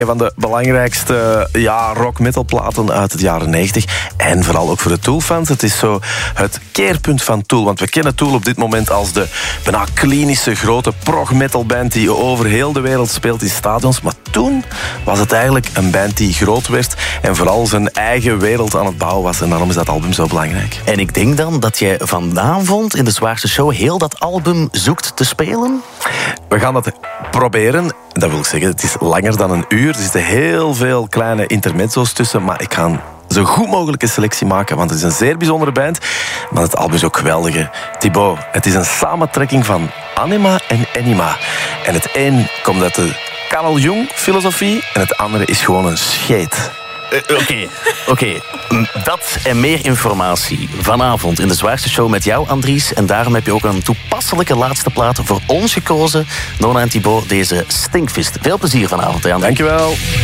Een van de belangrijkste rock-metal platen uit het jaren 90. En vooral ook voor de Tool-fans. Het is zo het keerpunt van Tool. Want we kennen Tool op dit moment als de bijna klinische grote prog-metal band die over heel de wereld speelt in stadions. Maar toen was het eigenlijk een band die groot werd en vooral zijn eigen wereld aan het bouwen was. En daarom is dat album zo belangrijk. En ik denk dan dat jij vanavond in de Zwaarste Show heel dat album zoekt te spelen? We gaan dat proberen. Dat wil ik zeggen, het is langer dan een uur. Er zitten heel veel kleine intermezzo's tussen, maar ik ga een zo goed mogelijke selectie maken, want het is een zeer bijzondere band. Maar het album is ook geweldig. Thibaut, het is een samentrekking van Anima en Enima. En het een komt uit de Carl Jung-filosofie en het andere is gewoon een scheet. Oké. Dat en meer informatie vanavond in de Zwaarste Show met jou, Andries. En daarom heb je ook een toepasselijke laatste plaat voor ons gekozen. Nona en Thibaut, deze Stinkfist. Veel plezier vanavond, hè, Andries. Dankjewel.